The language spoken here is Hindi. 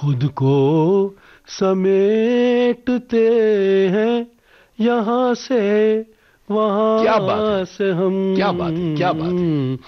खुद को समेटते हैं, यहाँ से क्या बात है, वहाँ से हम। क्या बात है, क्या बात है।